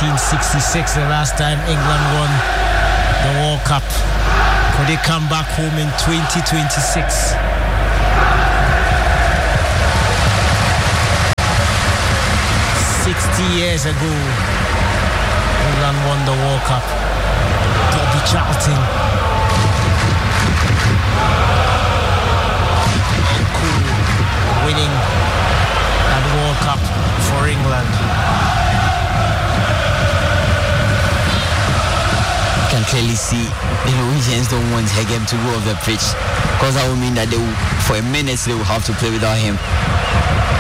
1966, the last time England won the World Cup. Could they come back home in 2026? Years ago, England won the World Cup. Bobby Charlton and Cool winning that World Cup for England. You can clearly see the Norwegians don't want Hegem to go off the pitch, because that would mean that for a minute they will have to play without him.